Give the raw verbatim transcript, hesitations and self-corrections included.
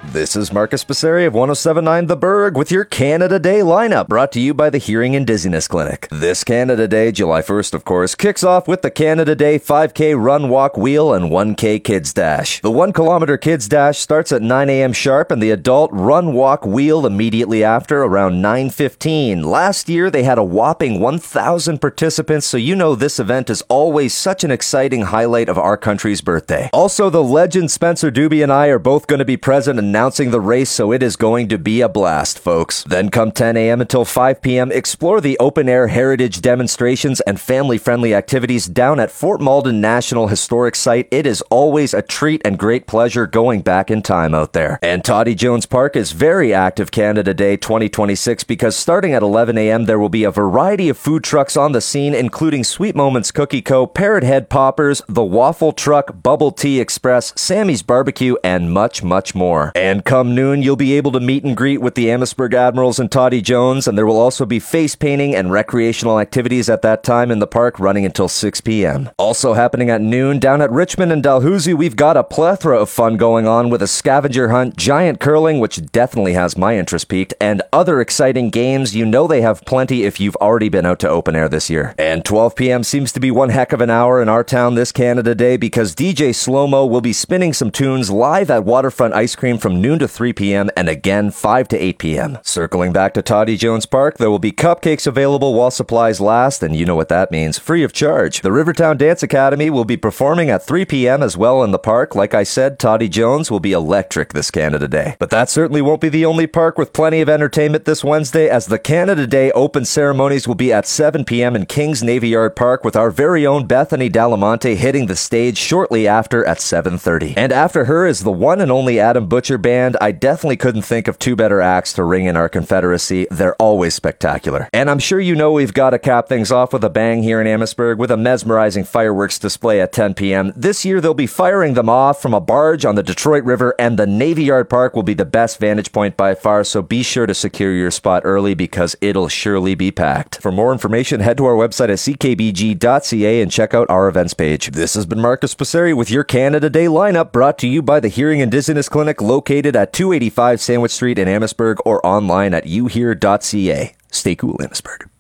This is Marcus Passeri of ten seventy-nine The Berg with your Canada Day lineup, brought to you by the Hearing and Dizziness Clinic. This Canada Day, July first of course, kicks off with the Canada Day five K Run, Walk, Wheel, and one K Kids Dash. The one kilometer Kids Dash starts at nine a.m. sharp, and the adult Run, Walk, Wheel immediately after around nine fifteen. Last year, they had a whopping one thousand participants, so you know this event is always such an exciting highlight of our country's birthday. Also, the legend Spencer Doobie and I are both going to be present announcing the race, so it is going to be a blast, folks. Then come ten a.m. until five p.m., explore the open-air heritage demonstrations and family-friendly activities down at Fort Malden National Historic Site. It is always a treat and great pleasure going back in time out there. And Toddy Jones Park is very active Canada Day twenty twenty-six because starting at eleven a.m. there will be a variety of food trucks on the scene, including Sweet Moments Cookie Co., Parrot Head Poppers, The Waffle Truck, Bubble Tea Express, Sammy's Barbecue, and much, much more. And come noon, you'll be able to meet and greet with the Amherstburg Admirals and Toddy Jones, and there will also be face painting and recreational activities at that time in the park running until six p.m. Also happening at noon, down at Richmond and Dalhousie, we've got a plethora of fun going on with a scavenger hunt, giant curling, which definitely has my interest piqued, and other exciting games. You know they have plenty if you've already been out to open air this year. And twelve p.m. seems to be one heck of an hour in our town this Canada Day because D J Slow-Mo will be spinning some tunes live at Waterfront Ice Cream from noon to three p.m. and again five to eight p.m. Circling back to Toddy Jones Park, there will be cupcakes available while supplies last, and you know what that means, free of charge. The Rivertown Dance Academy will be performing at three p.m. as well in the park. Like I said, Toddy Jones will be electric this Canada Day. But that certainly won't be the only park with plenty of entertainment this Wednesday, as the Canada Day open ceremonies will be at seven p.m. in Kings Navy Yard Park, with our very own Bethany Delamonte hitting the stage shortly after at seven thirty. And after her is the one and only Adam Butcher Band. I definitely couldn't think of two better acts to ring in our Confederacy. They're always spectacular. And I'm sure you know we've got to cap things off with a bang here in Amherstburg with a mesmerizing fireworks display at ten p.m. This year they'll be firing them off from a barge on the Detroit River, and the Navy Yard Park will be the best vantage point by far, so be sure to secure your spot early because it'll surely be packed. For more information, head to our website at c k b g dot c a and check out our events page. This has been Marcus Passeri with your Canada Day lineup, brought to you by the Hearing and Dizziness Clinic, located at two eighty-five Sandwich Street in Amherstburg, or online at u hear dot c a. Stay cool, Amherstburg.